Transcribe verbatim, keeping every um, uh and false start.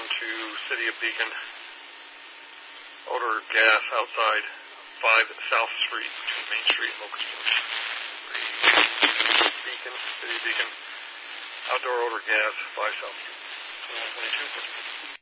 to City of Beacon. Odor gas outside five South Street, between Main Street and Locustburg. Beacon, City of Beacon. Outdoor odor gas, five South Street. twenty-one twenty-two.